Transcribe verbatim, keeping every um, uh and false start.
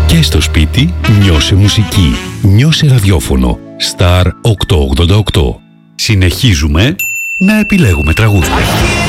Και στο σπίτι νιώσε μουσική. Νιώσε ραδιόφωνο. Star οκτακόσια ογδόντα οκτώ. Συνεχίζουμε να επιλέγουμε τραγούδια.